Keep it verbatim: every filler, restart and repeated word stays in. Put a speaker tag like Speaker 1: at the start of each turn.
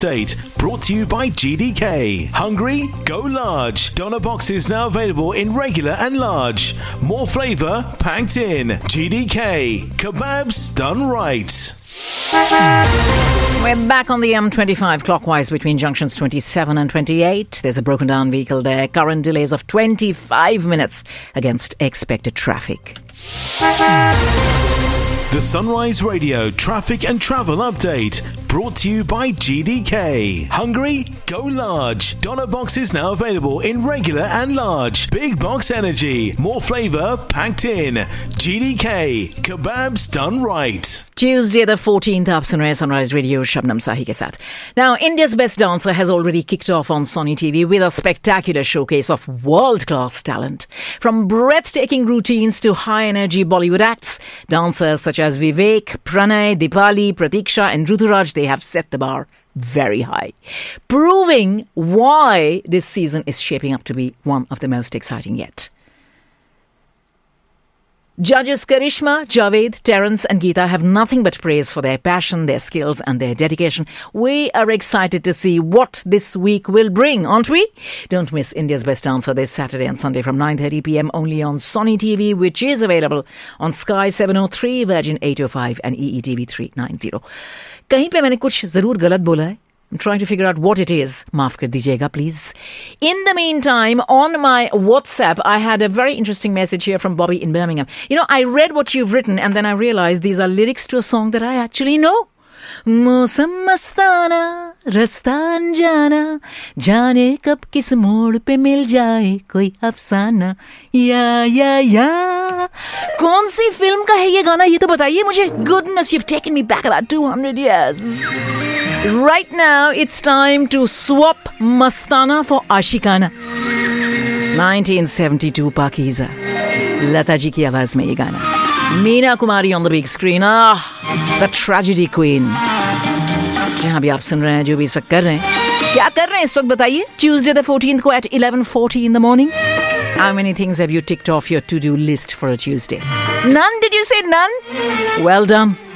Speaker 1: Date brought to you by G D K. Hungry? Go large. Doner boxes now available in regular and large. More flavour packed in. G D K. Kebabs done right.
Speaker 2: We're back on the M twenty-five clockwise between junctions twenty-seven and twenty-eight. There's a broken down vehicle there. Current delays of twenty-five minutes against expected traffic.
Speaker 1: The Sunrise Radio Traffic and Travel Update brought to you by G D K. Hungry? Go large. Doner boxes now available in regular and large. Big box energy. More flavour packed in. G D K. Kebabs done right.
Speaker 2: Tuesday the fourteenth, आप सुन रहे हैं Sunrise Radio Shabnam Sahi के साथ. Now, India's Best Dancer has already kicked off on Sony T V with a spectacular showcase of world-class talent. From breathtaking routines to high-energy Bollywood acts, dancers such as Vivek, Pranay, Dipali, Pratiksha and Ruturaj, they have set the bar very high, proving why this season is shaping up to be one of the most exciting yet. Judges Karishma, Javed, Terence and Geeta have nothing but praise for their passion, their skills and their dedication. We are excited to see what this week will bring, aren't we? Don't miss India's Best Dancer this Saturday and Sunday from nine thirty p.m. only on Sony T V, which is available on Sky seven oh three, Virgin eight oh five and E E T V three ninety. कहीं पे मैंने कुछ जरूर गलत बोला है. I'm trying to figure out what it is. माफ कर दीजिएगा, please. In the meantime, on my WhatsApp, I had a very interesting message here from Bobby in Birmingham. You know, I read what you've written and then I realized these are lyrics to a song that I actually know. मौसम मस्ताना रास्ता अनजाना जाने कब किस मोड़ पे मिल जाए कोई अफसाना या या या कौन सी फिल्म का है ये गाना ये तो बताइए मुझे. Goodness, you've taken me back about two hundred years. Right now it's time to swap Mastana for Ashikana. nineteen seventy-two Pakiza, Lata ji की आवाज में ये गाना. Meena Kumari on the big screen. Ah, the tragedy queen. जहाँ भी आप सुन रहे हैं, जो भी सब कर रहे हैं, क्या कर रहे हैं इस वक्त बताइए. Tuesday the fourteenth को at eleven forty in the morning. How many things have you ticked off your to-do list for a Tuesday? None? Did you say none? Well done.